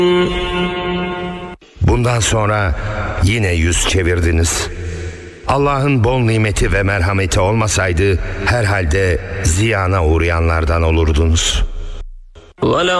Bundan sonra yine yüz çevirdiniz. Allah'ın bol nimeti ve merhameti olmasaydı herhalde ziyana uğrayanlardan olurdunuz.